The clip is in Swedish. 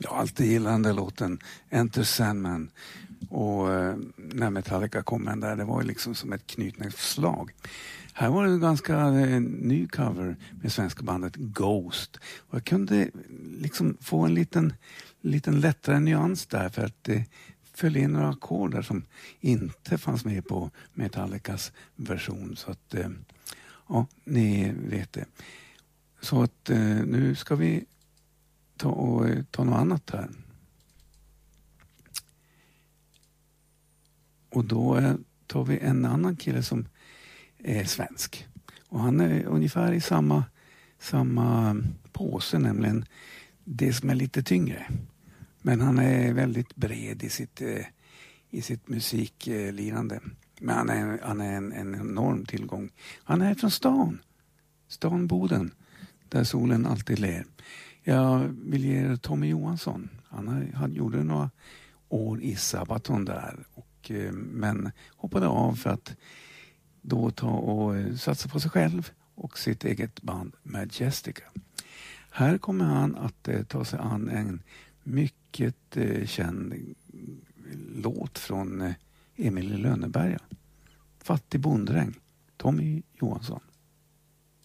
Jag har alltid gillat den där låten Enter Sandman. Och när Metallica kom med där, det var ju liksom som ett knytnävsslag. Här var det en ganska ny cover med svenska bandet Ghost. Och jag kunde liksom få en liten lättare nyans där, för att det föll in några ackord där som inte fanns med på Metallicas version. Så att, ja, ni vet det. Så att nu ska vi ta något annat här. Och då tar vi en annan kille som är svensk. Och han är ungefär i samma påse, nämligen det som är lite tyngre. Men han är väldigt bred i sitt musiklirande. Men han är en enorm tillgång. Han är från stan Boden, där solen alltid ler. Jag vill ge Tommy Johansson. Han gjorde några år i Sabaton där, men hoppade av för att då ta och satsa på sig själv och sitt eget band Majestica. Här kommer han att ta sig an en mycket känd låt från Emil i Lönneberga. Fattig bonddräng, Tommy Johansson.